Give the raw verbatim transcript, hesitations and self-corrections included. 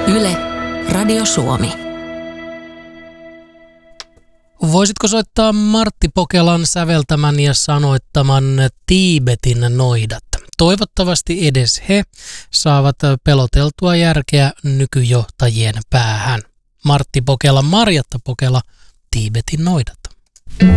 Yle, Radio Suomi. Voisitko soittaa Martti Pokelan säveltämän ja sanoittaman Tiibetin noidat? Toivottavasti edes he saavat peloteltua järkeä nykyjohtajien päähän. Martti Pokela, Marjatta Pokela, Tiibetin noidat.